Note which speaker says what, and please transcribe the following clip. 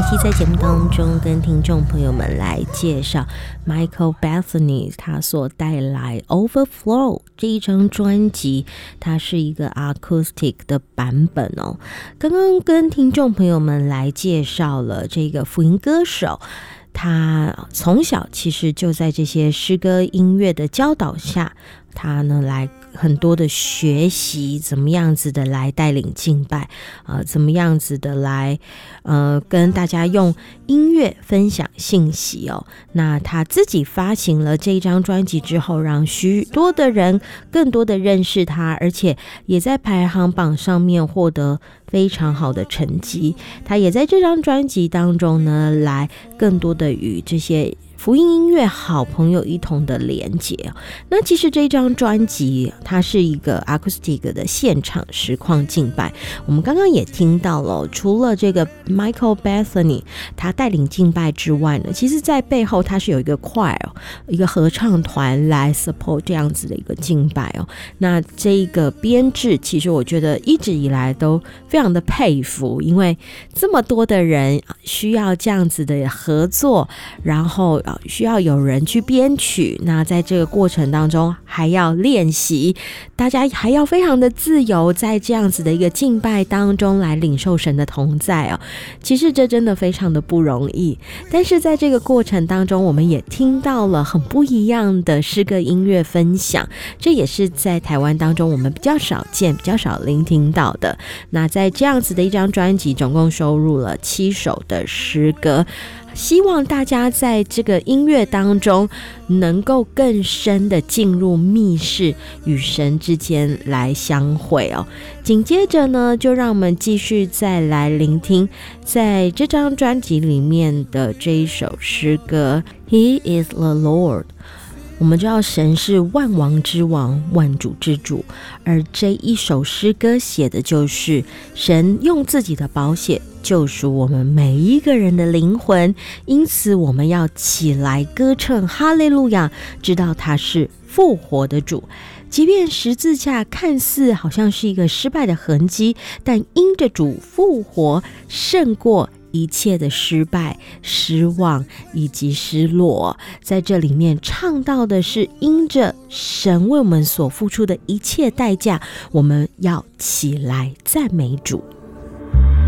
Speaker 1: 期在节目当中跟听众朋友们来介绍 Michael Bethany 他所带来 Overflow 这一张专辑，它是一个 acoustic 的版本哦。刚刚跟听众朋友们来介绍了这个福音歌手，他从小其实就在这些诗歌音乐的教导下，他呢来很多的学习怎么样子的来带领敬拜，怎么样子的来跟大家用音乐分享信息哦。那他自己发行了这一张专辑之后，让许多的人更多的认识他，而且也在排行榜上面获得非常好的成绩。他也在这张专辑当中呢，来更多的与这些福音音乐好朋友一同的连结。那其实这张专辑它是一个 acoustic 的现场实况敬拜，我们刚刚也听到了，除了这个 Michael Bethany 他带领敬拜之外呢，其实在背后他是有一个 choir 一个合唱团来 support 这样子的一个敬拜哦。那这个编制其实我觉得一直以来都非常的佩服，因为这么多的人需要这样子的合作，然后需要有人去编曲，那在这个过程当中还要练习，大家还要非常的自由，在这样子的一个敬拜当中来领受神的同在哦。其实这真的非常的不容易，但是在这个过程当中，我们也听到了很不一样的诗歌音乐分享，这也是在台湾当中我们比较少见、比较少聆听到的。那在这样子的一张专辑，总共收录了7首的诗歌，希望大家在这个音乐当中能够更深的进入密室，与神之间来相会哦。紧接着呢，就让我们继续再来聆听在这张专辑里面的这一首诗歌 He is the Lord。我们知道神是万王之王，万主之主，而这一首诗歌写的就是神用自己的宝血救赎我们每一个人的灵魂，因此我们要起来歌唱哈利路亚，知道他是复活的主。即便十字架看似好像是一个失败的痕迹，但因着主复活胜过一切的失败、失望以及失落。在这里面唱到的是因着神为我们所付出的一切代价，我们要起来赞美主。